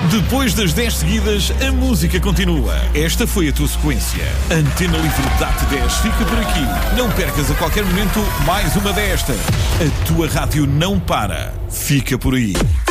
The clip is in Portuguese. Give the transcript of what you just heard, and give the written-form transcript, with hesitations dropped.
Depois das 10 seguidas, a música continua. Esta foi a tua sequência. Antena Livre Date 10 fica por aqui. Não percas a qualquer momento mais uma destas. A tua rádio não para. Fica por aí.